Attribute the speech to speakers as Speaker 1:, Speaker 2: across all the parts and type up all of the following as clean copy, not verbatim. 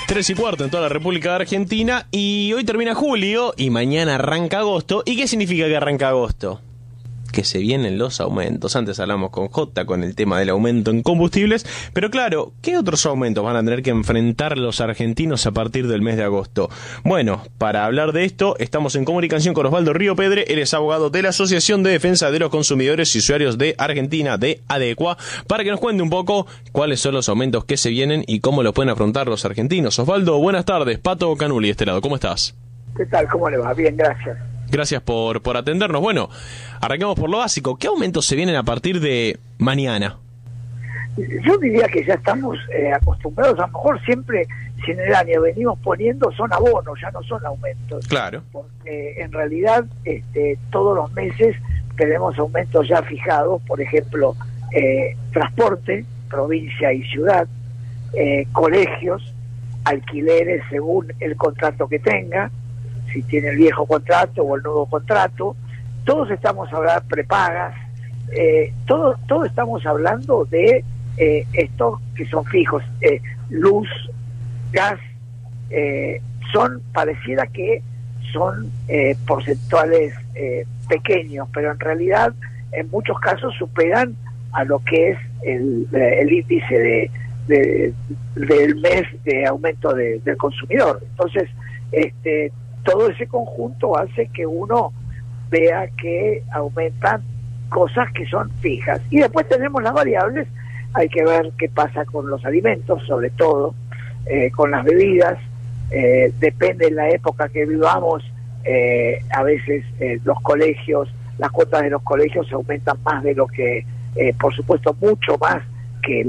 Speaker 1: 3:15 en toda la República Argentina y hoy termina julio y mañana arranca agosto. ¿Y qué significa que arranca agosto? Que se vienen los aumentos. Antes hablamos con Jota con el tema del aumento en combustibles, pero claro, ¿qué otros aumentos van a tener que enfrentar los argentinos a partir del mes de agosto? Bueno, para hablar de esto, estamos en comunicación con Osvaldo Riopedre. Él es abogado de la Asociación de Defensa de los Consumidores y Usuarios de Argentina, de ADECUA, para que nos cuente un poco cuáles son los aumentos que se vienen y cómo los pueden afrontar los argentinos. Osvaldo, buenas tardes. Pato Canuli de este lado, ¿cómo estás?
Speaker 2: ¿Qué tal? ¿Cómo le va? Bien, gracias.
Speaker 1: Gracias por atendernos. Bueno, arrancamos por lo básico. ¿Qué aumentos se vienen a partir de mañana?
Speaker 2: Yo diría que ya estamos acostumbrados, a lo mejor siempre, si en el año venimos poniendo, son abonos, ya no son aumentos.
Speaker 1: Claro.
Speaker 2: Porque en realidad todos los meses tenemos aumentos ya fijados, por ejemplo, transporte, provincia y ciudad, colegios, alquileres según el contrato que tenga, si tiene el viejo contrato o el nuevo contrato, todos estamos hablando de prepagas, todo estamos hablando de estos que son fijos, luz, gas, pareciera que son porcentuales pequeños, pero en realidad en muchos casos superan a lo que es el índice del mes de aumento del consumidor. Entonces, todo ese conjunto hace que uno vea que aumentan cosas que son fijas. Y después tenemos las variables, hay que ver qué pasa con los alimentos, sobre todo, con las bebidas, depende de la época que vivamos, a veces los colegios, las cuotas de los colegios aumentan más de lo que, por supuesto, mucho más que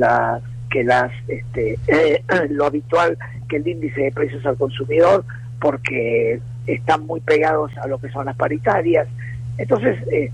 Speaker 2: lo habitual, que el índice de precios al consumidor, porque están muy pegados a lo que son las paritarias. Entonces,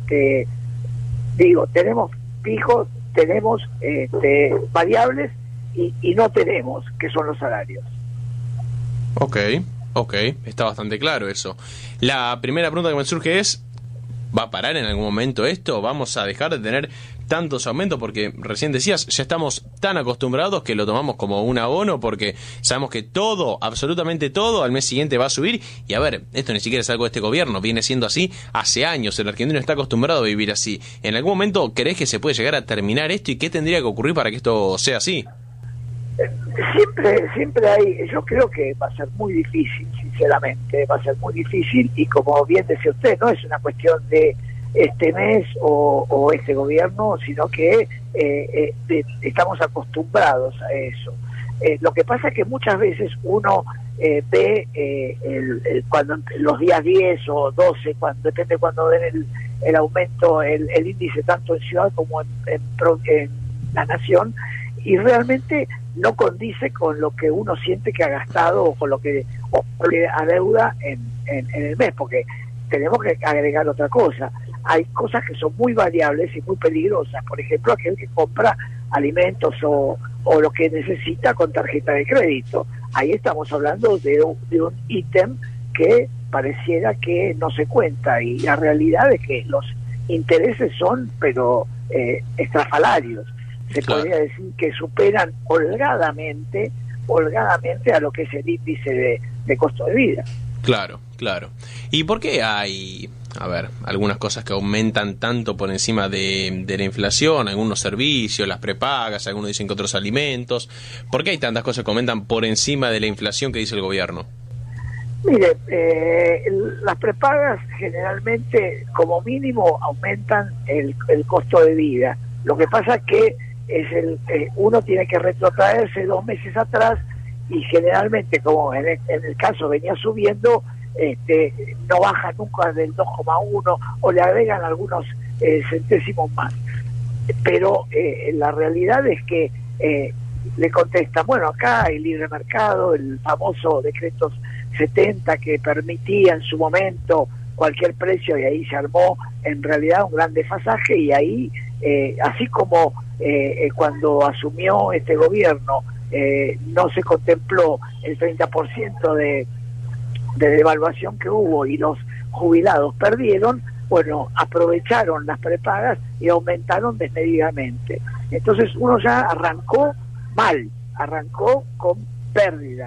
Speaker 2: tenemos fijos, tenemos variables y no tenemos, que son los salarios.
Speaker 1: Ok, está bastante claro eso. La primera pregunta que me surge es, ¿va a parar en algún momento esto? ¿Vamos a dejar de tener tantos aumentos? Porque recién decías, ya estamos tan acostumbrados que lo tomamos como un abono, porque sabemos que todo, absolutamente todo, al mes siguiente va a subir. Y a ver, esto ni siquiera es algo de este gobierno, viene siendo así hace años, el argentino está acostumbrado a vivir así. ¿En algún momento crees que se puede llegar a terminar esto y qué tendría que ocurrir para que esto sea así?
Speaker 2: Siempre hay, yo creo que va a ser muy difícil, sinceramente, va a ser muy difícil, y como bien decía usted, no es una cuestión de este mes o este gobierno, sino que estamos acostumbrados a eso. Lo que pasa es que muchas veces uno ve cuando los días 10 o 12, depende cuando den el aumento, el índice tanto en ciudad como en la nación, y realmente no condice con lo que uno siente que ha gastado o con lo que le adeuda en el mes, porque tenemos que agregar otra cosa. Hay cosas que son muy variables y muy peligrosas, por ejemplo, aquel que compra alimentos o lo que necesita con tarjeta de crédito. Ahí estamos hablando de un ítem que pareciera que no se cuenta, y la realidad es que los intereses son, pero estrafalarios. Se podría decir que superan holgadamente a lo que es el índice de costo de vida.
Speaker 1: Claro. ¿Y por qué hay, algunas cosas que aumentan tanto por encima de la inflación? Algunos servicios, las prepagas, algunos dicen que otros alimentos. ¿Por qué hay tantas cosas que aumentan por encima de la inflación que dice el gobierno?
Speaker 2: Mire, las prepagas generalmente, como mínimo, aumentan el costo de vida. Lo que pasa es que uno tiene que retrotraerse 2 meses atrás, y generalmente, como en el caso venía subiendo, no baja nunca del 2,1 o le agregan algunos centésimos más. Pero la realidad es que le contestan, bueno, acá hay libre mercado, el famoso decreto 70 que permitía en su momento cualquier precio, y ahí se armó en realidad un gran desfasaje, y ahí, así como cuando asumió este gobierno, no se contempló el 30% de devaluación que hubo y los jubilados perdieron, bueno, aprovecharon las prepagas y aumentaron desmedidamente. Entonces uno ya arrancó mal, arrancó con pérdida,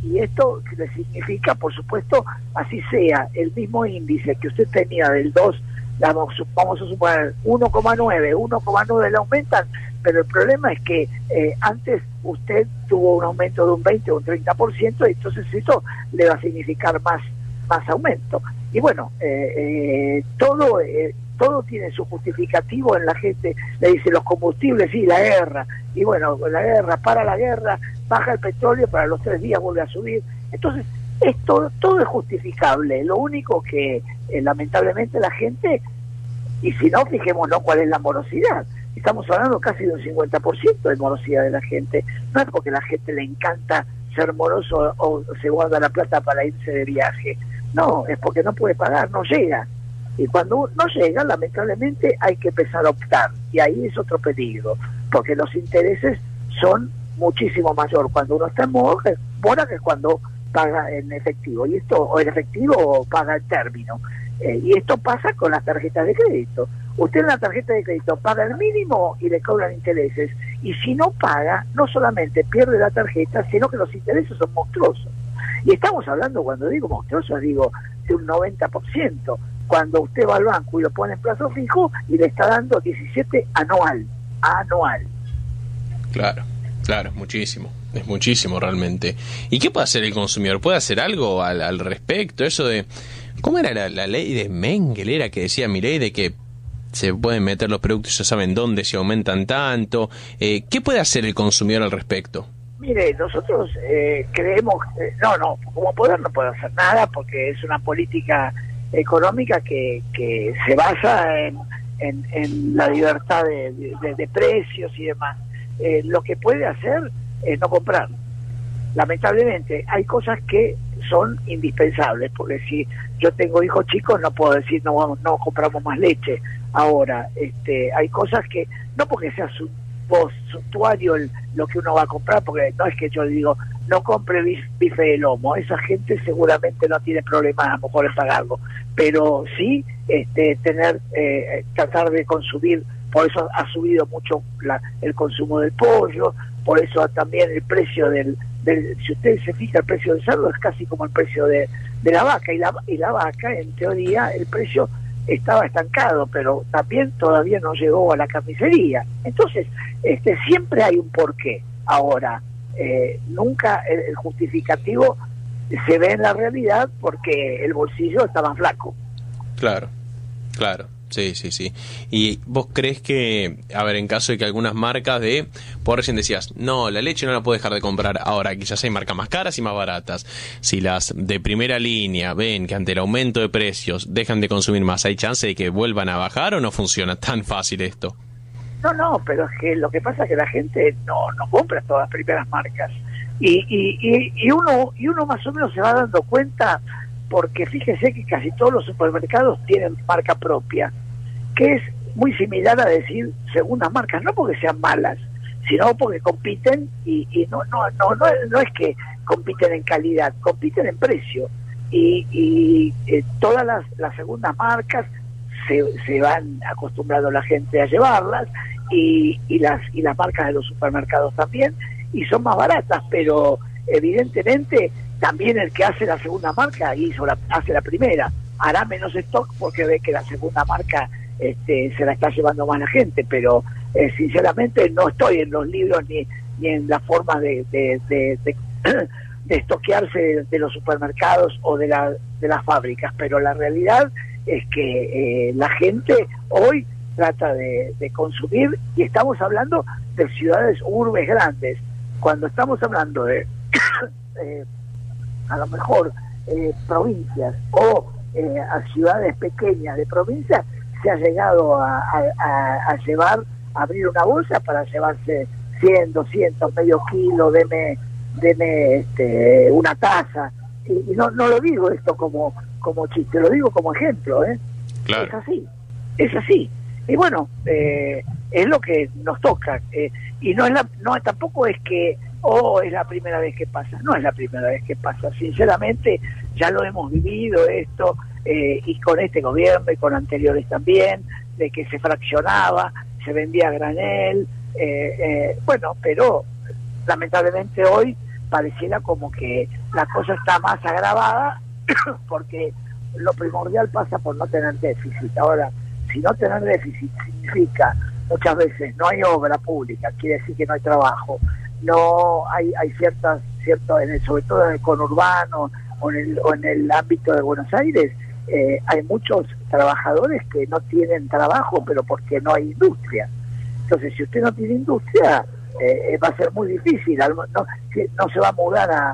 Speaker 2: y esto le significa, por supuesto, así sea el mismo índice que usted tenía del 2, vamos a suponer 1,9, 1,9 le aumentan, pero el problema es que antes usted tuvo un aumento de un 20 o un 30%, y entonces eso le va a significar más aumento. Y bueno, todo tiene su justificativo. En la gente le dice los combustibles, sí, la guerra, y bueno, la guerra, para la guerra, baja el petróleo, para los 3 días vuelve a subir. Entonces, todo es justificable. Lo único que lamentablemente la gente, y si no, fijémonos cuál es la morosidad. Estamos hablando casi de un 50% de morosidad de la gente. No es porque la gente le encanta ser moroso o se guarda la plata para irse de viaje. No, es porque no puede pagar, no llega. Y cuando no llega, lamentablemente, hay que empezar a optar. Y ahí es otro peligro, porque los intereses son muchísimo mayor cuando uno está en mora que cuando paga en efectivo. Y esto, o en efectivo o paga en término. Y esto pasa con las tarjetas de crédito. Usted en la tarjeta de crédito paga el mínimo y le cobran intereses. Y si no paga, no solamente pierde la tarjeta, sino que los intereses son monstruosos. Y estamos hablando, cuando digo monstruosos, digo de un 90%. Cuando usted va al banco y lo pone en plazo fijo y le está dando 17 anual.
Speaker 1: Claro, es muchísimo realmente. ¿Y qué puede hacer el consumidor? ¿Puede hacer algo al respecto? Eso de, ¿cómo era la ley de Mengel? Era que decía Milei de que se pueden meter los productos, ya saben dónde, si aumentan tanto. ¿Qué puede hacer el consumidor al respecto?
Speaker 2: Mire, nosotros creemos, como poder no puede hacer nada, porque es una política económica que se basa en la libertad de precios y demás. Lo que puede hacer es no comprar. Lamentablemente hay cosas que son indispensables, porque si yo tengo hijos chicos no puedo decir no compramos más leche. Ahora, hay cosas que, no porque sea suntuario lo que uno va a comprar, porque no es que yo digo no compre bife de lomo, esa gente seguramente no tiene problema a lo mejor en pagarlo, pero sí tratar de consumir. Por eso ha subido mucho el consumo del pollo, por eso también el precio si usted se fija, el precio del cerdo es casi como el precio de la vaca, y la vaca, en teoría, el precio estaba estancado, pero también todavía no llegó a la carnicería. Entonces, siempre hay un porqué. Ahora, nunca el justificativo se ve en la realidad, porque el bolsillo está más flaco.
Speaker 1: Claro. Sí. ¿Y vos crees que, en caso de que algunas marcas por recién decías, no, la leche no la puedo dejar de comprar ahora, quizás hay marcas más caras y más baratas, si las de primera línea ven que ante el aumento de precios dejan de consumir más, ¿hay chance de que vuelvan a bajar o no funciona tan fácil esto?
Speaker 2: No, pero es que lo que pasa es que la gente no compra todas las primeras marcas, y uno más o menos se va dando cuenta, porque fíjese que casi todos los supermercados tienen marca propia, que es muy similar a decir segundas marcas, no porque sean malas, sino porque compiten, y no es que compiten en calidad, compiten en precio, y todas las segundas marcas se van acostumbrando la gente a llevarlas, y las marcas de los supermercados también, y son más baratas, pero evidentemente también el que hace la segunda marca hace la primera, hará menos stock porque ve que la segunda marca se la está llevando más la gente, pero sinceramente no estoy en los libros ni en la forma de estoquearse de los supermercados o de las fábricas, pero la realidad es que la gente hoy trata de consumir, y estamos hablando de ciudades, urbes grandes. Cuando estamos hablando de a lo mejor provincias o a ciudades pequeñas de provincia, se ha llegado a abrir una bolsa para llevarse 100, 200, medio kilo, deme una taza, y no lo digo esto como chiste, lo digo como ejemplo,
Speaker 1: Claro.
Speaker 2: Es así, y bueno, es lo que nos toca, y tampoco es que es la primera vez que pasa, no es la primera vez que pasa, sinceramente ya lo hemos vivido esto, y con este gobierno y con anteriores también, de que se fraccionaba, se vendía a granel, pero lamentablemente hoy pareciera como que la cosa está más agravada porque lo primordial pasa por no tener déficit. Ahora, si no tener déficit significa muchas veces no hay obra pública, quiere decir que no hay trabajo, no hay sobre todo en el conurbano o en el ámbito de Buenos Aires, hay muchos trabajadores que no tienen trabajo, pero porque no hay industria. Entonces, si usted no tiene industria, va a ser muy difícil. No se va a mudar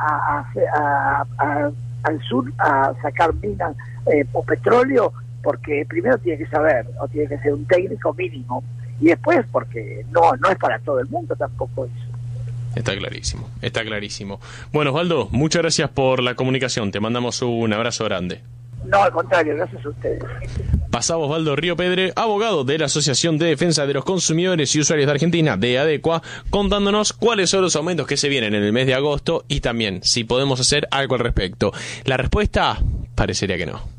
Speaker 2: al sur a sacar minas o petróleo, porque primero tiene que saber, o tiene que ser un técnico mínimo, y después porque no es para todo el mundo tampoco eso.
Speaker 1: Está clarísimo, está clarísimo. Bueno, Osvaldo, muchas gracias por la comunicación, te mandamos un abrazo grande.
Speaker 2: No, al contrario, gracias a ustedes.
Speaker 1: Pasaba Osvaldo Riopedre, abogado de la Asociación de Defensa de los Consumidores y Usuarios de Argentina, de ADECUA, contándonos cuáles son los aumentos que se vienen en el mes de agosto y también si podemos hacer algo al respecto. La respuesta parecería que no.